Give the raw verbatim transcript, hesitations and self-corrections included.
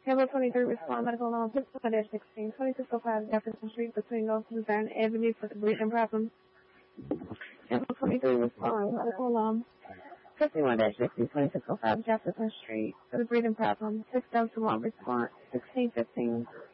Campbell twenty-three, respond medical alarm, fifty-one dash sixteen, twenty-six oh five Jefferson Street between North Luzerne Avenue for the breathing problem. Campbell twenty-three, respond medical alarm, fifty-one dash sixteen, twenty-six oh five Jefferson Street for the breathing problem. six oh two one, response, sixteen fifteen.